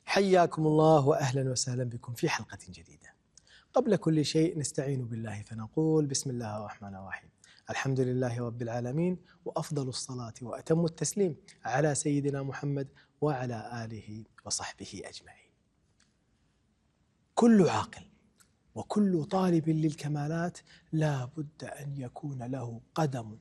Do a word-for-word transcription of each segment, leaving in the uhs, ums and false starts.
حياكم الله وأهلا وسهلا بكم في حلقة جديدة. قبل كل شيء نستعين بالله فنقول بسم الله الرحمن الرحيم، الحمد لله رب العالمين، وأفضل الصلاة وأتم التسليم على سيدنا محمد وعلى آله وصحبه أجمعين. كل عاقل وكل طالب للكمالات لا بد أن يكون له قدم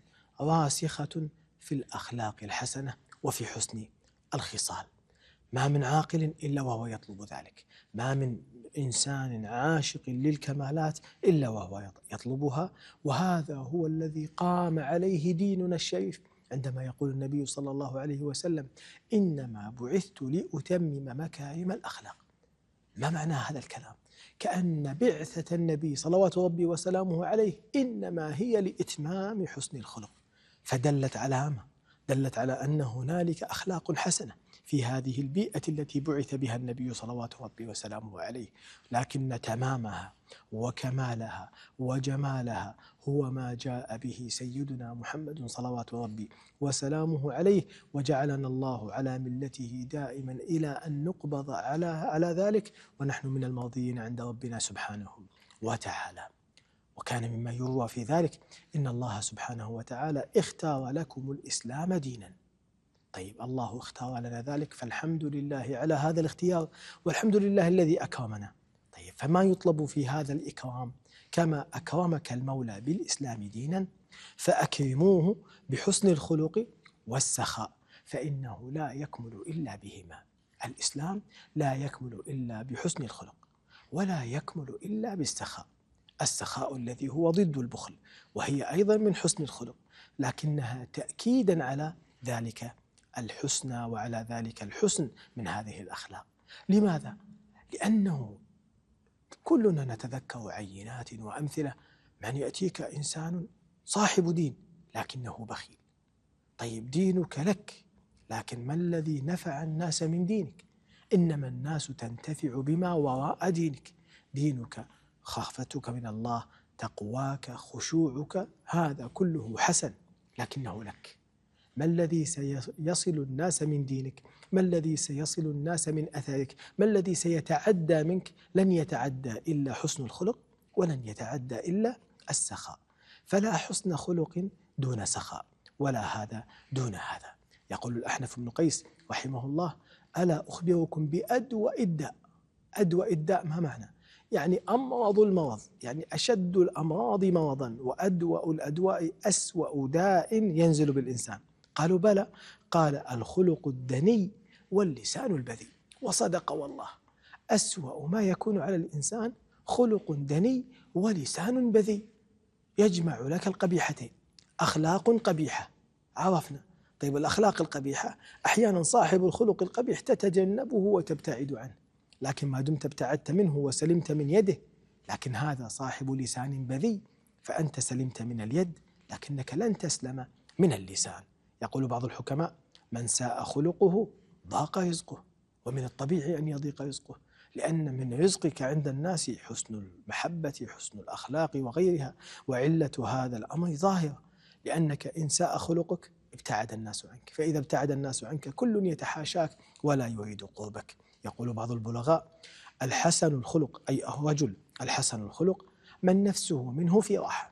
راسخة في الأخلاق الحسنة وفي حسن الخصال. ما من عاقل إلا وهو يطلب ذلك، ما من إنسان عاشق للكمالات إلا وهو يطلبها، وهذا هو الذي قام عليه ديننا الشريف عندما يقول النبي صلى الله عليه وسلم: إنما بعثت لأتمم مكارم الأخلاق. ما معنى هذا الكلام؟ كأن بعثة النبي صلوات ربي وسلامه عليه إنما هي لإتمام حسن الخلق، فدلت على ما؟ دلت على أن هنالك أخلاق حسنة في هذه البيئة التي بعث بها النبي صلوات ربي وسلامه عليه، لكن تمامها وكمالها وجمالها هو ما جاء به سيدنا محمد صلوات ربي وسلامه عليه، وجعلنا الله على ملته دائما إلى أن نقبض على على ذلك ونحن من المرضيين عند ربنا سبحانه وتعالى. وكان مما يروى في ذلك إن الله سبحانه وتعالى اختار لكم الإسلام دينا. طيب، الله اختار لنا ذلك، فالحمد لله على هذا الاختيار، والحمد لله الذي أكرمنا. طيب، فما يطلب في هذا الإكرام؟ كما أكرمك المولى بالإسلام دينا فأكرموه بحسن الخلق والسخاء، فإنه لا يكمل إلا بهما. الإسلام لا يكمل إلا بحسن الخلق، ولا يكمل إلا بالسخاء. السخاء الذي هو ضد البخل، وهي أيضا من حسن الخلق، لكنها تأكيدا على ذلك الحسنى وعلى ذلك الحسن من هذه الأخلاق. لماذا؟ لأنه كلنا نتذكر عينات وأمثلة من يأتيك إنسان صاحب دين لكنه بخيل. طيب، دينك لك، لكن ما الذي نفع الناس من دينك؟ إنما الناس تنتفع بما وراء دينك. دينك خافتك من الله، تقواك، خشوعك، هذا كله حسن لكنه لك. ما الذي سيصل الناس من دينك؟ ما الذي سيصل الناس من أثرك؟ ما الذي سيتعدى منك؟ لن يتعدى إلا حسن الخلق، ولن يتعدى إلا السخاء. فلا حسن خلق دون سخاء، ولا هذا دون هذا. يقول الأحنف بن قيس رحمه الله: ألا أخبركم بأدوأ الداء؟ أدوأ الداء ما معنى؟ يعني أمراض المرض، يعني أشد الأمراض مرضا وأدوأ الأدواء أسوأ داء ينزل بالإنسان. قالوا بلى، قال: الخلق الدني واللسان البذيء. وصدق والله، أسوأ ما يكون على الإنسان خلق دني ولسان بذيء، يجمع لك القبيحتين. أخلاق قبيحة عرفنا. طيب، الأخلاق القبيحة أحيانا صاحب الخلق القبيح تتجنبه وتبتعد عنه، لكن ما دمت ابتعدت منه وسلمت من يده. لكن هذا صاحب لسان بذيء، فأنت سلمت من اليد لكنك لن تسلم من اللسان. يقول بعض الحكماء: من ساء خلقه ضاق رزقه. ومن الطبيعي أن يضيق رزقه، لأن من رزقك عند الناس حسن المحبة، حسن الأخلاق وغيرها. وعلة هذا الأمر ظاهرة، لأنك إن ساء خلقك ابتعد الناس عنك، فإذا ابتعد الناس عنك كل يتحاشاك ولا يريد قربك. يقول بعض البلغاء: الحسن الخلق، أي الرجل الحسن الخلق، من نفسه منه في راحة.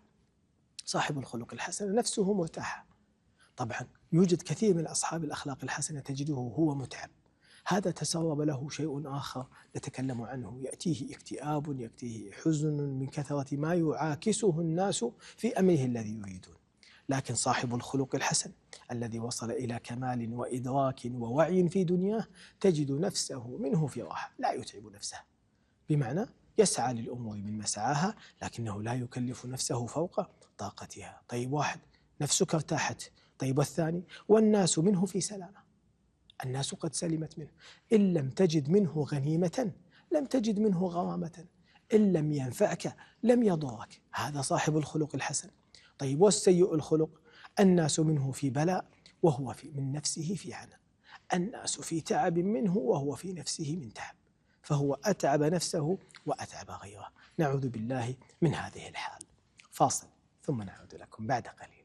صاحب الخلق الحسن نفسه مرتاحة. طبعا يوجد كثير من أصحاب الأخلاق الحسنة تجده هو متعب، هذا تسرب له شيء آخر نتكلم عنه، يأتيه اكتئاب، يأتيه حزن من كثرة ما يعاكسه الناس في أمره الذي يريدون. لكن صاحب الخلق الحسن الذي وصل إلى كمال وإدراك ووعي في دنياه تجد نفسه منه في راحة، لا يتعب نفسه، بمعنى يسعى للأمور من مسعاها لكنه لا يكلف نفسه فوق طاقتها. طيب، واحد نفسك ارتاحت، طيب والثاني؟ والناس منه في سلامة، الناس قد سلمت منه. إن لم تجد منه غنيمة لم تجد منه غرامة، إن لم ينفعك لم يضرك. هذا صاحب الخلق الحسن. طيب، والسيء الخلق؟ الناس منه في بلاء وهو في من نفسه في عناء، الناس في تعب منه وهو في نفسه من تعب، فهو أتعب نفسه وأتعب غيره. نعوذ بالله من هذه الحال. فاصل ثم نعود لكم بعد قليل.